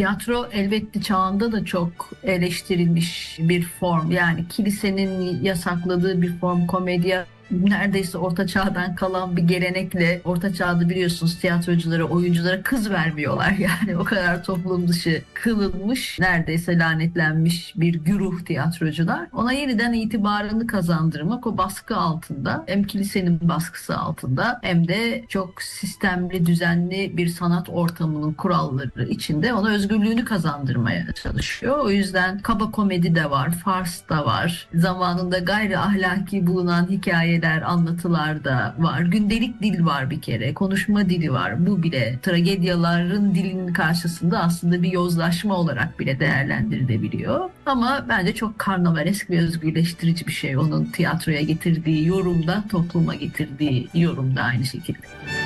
Tiyatro elbette çağında da çok eleştirilmiş bir form. Yani kilisenin yasakladığı bir form, komedya neredeyse Orta Çağ'dan kalan bir gelenekle. Orta Çağ'da biliyorsunuz tiyatroculara, oyunculara kız vermiyorlar. Yani o kadar toplum dışı kılınmış, neredeyse lanetlenmiş bir güruh tiyatrocular. Ona yeniden itibarını kazandırmak o baskı altında, hem kilisenin baskısı altında hem de çok sistemli, düzenli bir sanat ortamının kuralları içinde ona özgürlüğünü kazandırmaya çalışıyor. O yüzden kaba komedi de var, fars da var. Zamanında gayri ahlaki bulunan hikayeler, anlatılar da var. Gündelik dil var bir kere. Konuşma dili var. Bu bile tragedyaların dilinin karşısında aslında bir yozlaşma olarak bile değerlendirilebiliyor. Ama bence çok karnavalesk ve özgürleştirici bir şey. Onun tiyatroya getirdiği yorumda, topluma getirdiği yorumda aynı şekilde.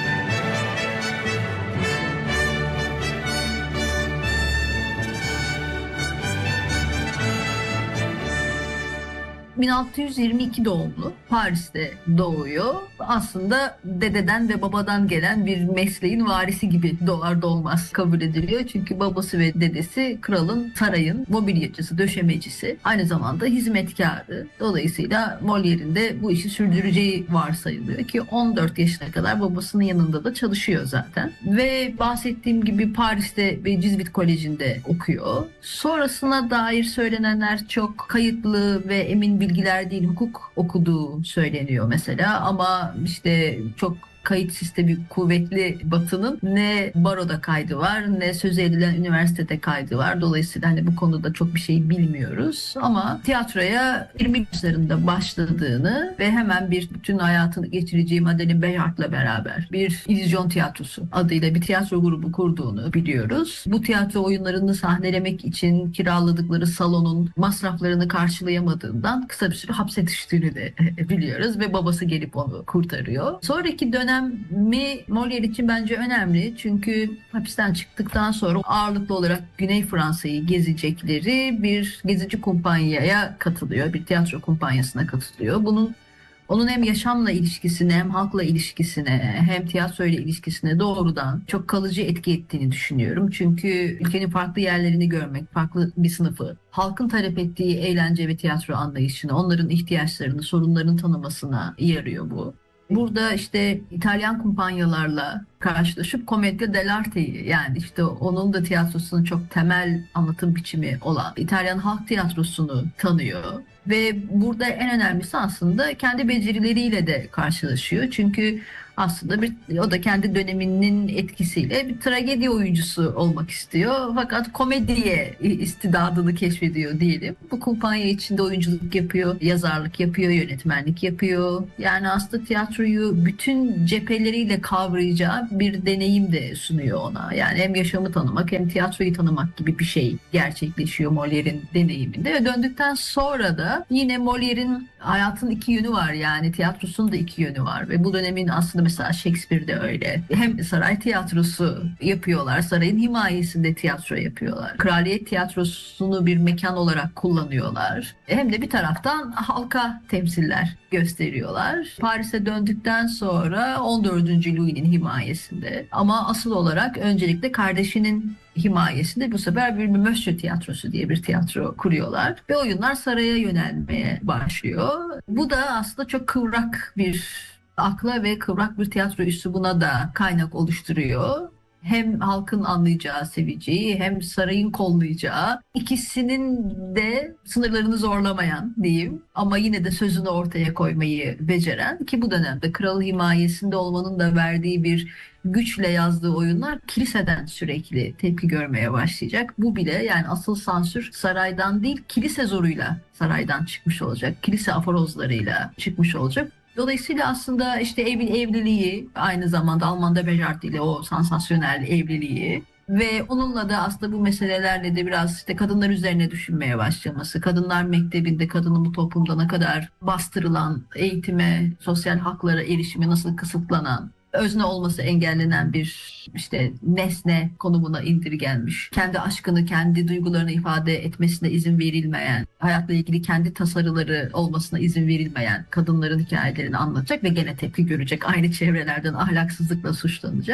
1622 doğumlu, Paris'te doğuyor. Aslında dededen ve babadan gelen bir mesleğin varisi gibi doğar doğmaz kabul ediliyor. Çünkü babası ve dedesi kralın, sarayın mobilyacısı, döşemecisi. Aynı zamanda hizmetkarı. Dolayısıyla Molière'in de bu işi sürdüreceği varsayılıyor ki 14 yaşına kadar babasının yanında da çalışıyor zaten. Ve bahsettiğim gibi Paris'te bir Cizvit Koleji'nde okuyor. Sonrasına dair söylenenler çok kayıtlı ve emin bilgiler değil. Hukuk okuduğu söyleniyor mesela, ama işte çok kayıt sistemi kuvvetli Batı'nın ne baroda kaydı var ne söz edilen üniversitede kaydı var. Dolayısıyla hani bu konuda çok bir şey bilmiyoruz. Ama tiyatroya 20 yaşlarında başladığını ve hemen bütün hayatını geçireceği Madeleine Béjart'la beraber bir illüzyon tiyatrosu adıyla bir tiyatro grubu kurduğunu biliyoruz. Bu tiyatro oyunlarını sahnelemek için kiraladıkları salonun masraflarını karşılayamadığından kısa bir süre hapse düştüğünü de biliyoruz ve babası gelip onu kurtarıyor. Sonraki dönem Molière için bence önemli, çünkü hapisten çıktıktan sonra ağırlıklı olarak Güney Fransa'yı gezecekleri bir gezici kumpanyaya katılıyor, bir tiyatro kumpanyasına katılıyor. Onun hem yaşamla ilişkisine hem halkla ilişkisine hem tiyatroyla ilişkisine doğrudan çok kalıcı etki ettiğini düşünüyorum. Çünkü ülkenin farklı yerlerini görmek, farklı bir sınıfı, halkın talep ettiği eğlence ve tiyatro anlayışını, onların ihtiyaçlarını, sorunlarını tanımasına yarıyor bu. Burada işte İtalyan kumpanyalarla karşılaşıp Commedia dell'arte'yi, yani işte onun da tiyatrosunun çok temel anlatım biçimi olan İtalyan halk tiyatrosunu tanıyor. Ve burada en önemlisi aslında kendi becerileriyle de karşılaşıyor. Çünkü aslında o da kendi döneminin etkisiyle bir tragedi oyuncusu olmak istiyor. Fakat komediye istidadını keşfediyor diyelim. Bu kumpanya içinde oyunculuk yapıyor, yazarlık yapıyor, yönetmenlik yapıyor. Yani aslında tiyatroyu bütün cepheleriyle kavrayacağı bir deneyim de sunuyor ona. Yani hem yaşamı tanımak hem tiyatroyu tanımak gibi bir şey gerçekleşiyor Molière'in deneyiminde. Ve döndükten sonra da yine Molière'in hayatının iki yönü var, yani tiyatrosunun da iki yönü var ve bu dönemin aslında mesela Shakespeare'de öyle. Hem saray tiyatrosu yapıyorlar, sarayın himayesinde tiyatro yapıyorlar. Kraliyet tiyatrosunu bir mekan olarak kullanıyorlar. Hem de bir taraftan halka temsiller gösteriyorlar. Paris'e döndükten sonra 14. Louis'nin himayesinde, ama asıl olarak öncelikle kardeşinin himayesinde bu sefer bir Monsieur tiyatrosu diye bir tiyatro kuruyorlar ve oyunlar saraya yönelmeye başlıyor. Bu da aslında çok kıvrak bir akla ve kıvrak bir tiyatro üslubuna da kaynak oluşturuyor. Hem halkın anlayacağı, seveceği, hem sarayın kollayacağı, ikisinin de sınırlarını zorlamayan diyeyim, ama yine de sözünü ortaya koymayı beceren, ki bu dönemde kral himayesinde olmanın da verdiği bir güçle yazdığı oyunlar kiliseden sürekli tepki görmeye başlayacak. Bu bile, yani asıl sansür saraydan değil, kilise zoruyla saraydan çıkmış olacak. Kilise aforozlarıyla çıkmış olacak. Dolayısıyla aslında işte evliliği, aynı zamanda Almanda Béjart ile o sansasyonel evliliği ve onunla da aslında bu meselelerle de biraz işte kadınlar üzerine düşünmeye başlaması, kadınlar mektebinde kadının bu toplumda ne kadar bastırılan, eğitime, sosyal haklara erişimi nasıl kısıtlanan, özne olması engellenen bir işte nesne konumuna indirgenmiş, kendi aşkını, kendi duygularını ifade etmesine izin verilmeyen, hayatla ilgili kendi tasarıları olmasına izin verilmeyen kadınların hikayelerini anlatacak ve gene tepki görecek. Aynı çevrelerden ahlaksızlıkla suçlanacak.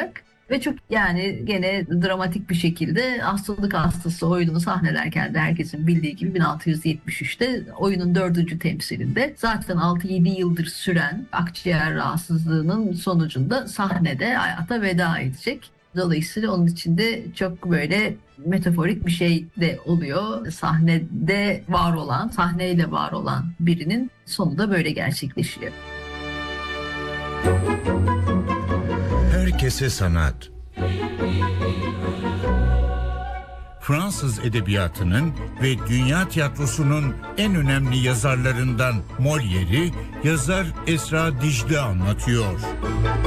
Ve çok yani gene dramatik bir şekilde hastalık hastası oyununu sahnelerken de herkesin bildiği gibi 1673'te oyunun 4. temsilinde zaten 6-7 yıldır süren akciğer rahatsızlığının sonucunda sahnede hayata veda edecek. Dolayısıyla onun içinde çok böyle metaforik bir şey de oluyor. Sahnede var olan, sahneyle var olan birinin sonu da böyle gerçekleşiyor. Herkese sanat. Fransız edebiyatının ve dünya tiyatrosunun en önemli yazarlarından Molière'i yazar Esra Dicle anlatıyor.